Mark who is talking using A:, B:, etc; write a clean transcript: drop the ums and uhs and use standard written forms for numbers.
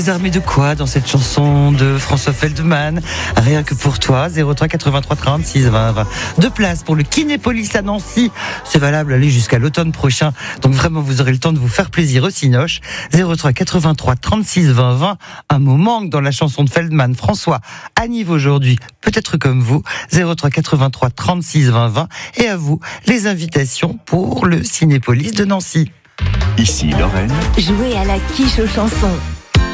A: Vous armez de quoi dans cette chanson de François Feldman? Rien que pour toi, 03 83 36 20 20. Deux places pour le Kinépolis à Nancy. C'est valable, allez, jusqu'à l'automne prochain. Donc vraiment, vous aurez le temps de vous faire plaisir au Cinoche. 03 83 36 20 20. Un mot manque dans la chanson de Feldman. François, anniv aujourd'hui, peut-être comme vous. 03 83 36 20 20. Et à vous, les invitations pour le Kinépolis de Nancy.
B: Ici Lorraine.
C: Jouez à la quiche aux chansons.